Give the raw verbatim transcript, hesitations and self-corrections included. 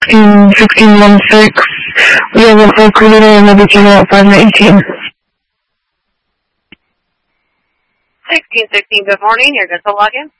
sixteen, sixteen one six. We have an Oak Leader and Liberty Kilo at five nineteen. sixteen sixteen, good morning. Your dental login.